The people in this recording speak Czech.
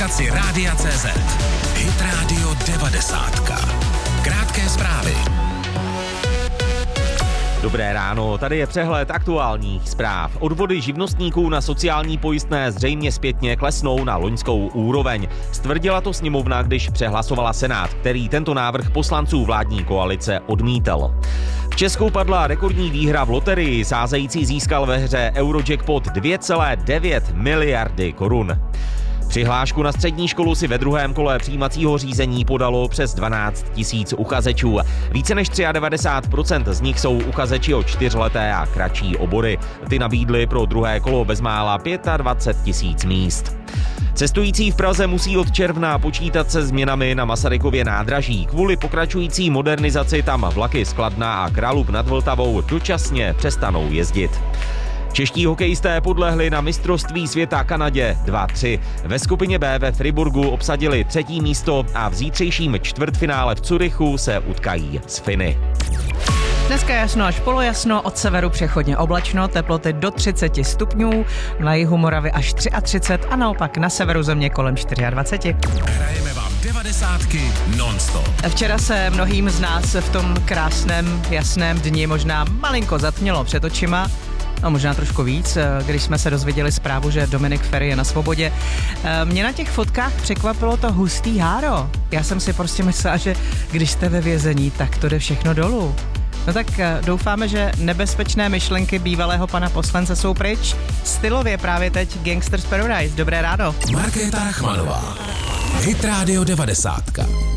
aplikaci Rádia.cz. Hit Radio 90. Krátké zprávy. Dobré ráno, tady je přehled aktuálních zpráv. Odvody živnostníků na sociální pojistné zřejmě zpětně klesnou na loňskou úroveň. Stvrdila to sněmovna, když přehlasovala Senát, který tento návrh poslanců vládní koalice odmítal. V Česku padla rekordní výhra v loterii, sázející získal ve hře Eurojackpot 2,9 miliardy korun. Přihlášku na střední školu si ve druhém kole přijímacího řízení podalo přes 12 000 uchazečů. Více než 93% z nich jsou uchazeči o 4leté a kratší obory. Ty nabídly pro druhé kolo bezmála 25 000 míst. Cestující v Praze musí od června počítat se změnami na Masarykově nádraží. Kvůli pokračující modernizaci tam vlaky z Kladna a Králub nad Vltavou dočasně přestanou jezdit. Čeští hokejisté podlehli na mistrovství světa Kanadě 2-3. Ve skupině B ve Friburgu obsadili 3. místo a v zítřejším čtvrtfinále v Curychu se utkají s Finy. Dneska jasno až polojasno, od severu přechodně oblačno, teploty do 30 stupňů, na jihu Moravy až 33 a naopak na severu země kolem 24. Hrajeme vám 90 non-stop. Včera se mnohým z nás v tom krásném, jasném dni možná malinko zatmělo před očima, a možná trošku víc, když jsme se dozvěděli zprávu, že Dominik Feri je na svobodě. Mě na těch fotkách překvapilo to hustý háro. Já jsem si prostě myslela, že když jste ve vězení, tak to jde všechno dolů. No tak doufáme, že nebezpečné myšlenky bývalého pana poslance jsou pryč. Stylově právě teď Gangsters Paradise. Dobré ráno. Markéta Rachmanová. Hit Radio 90.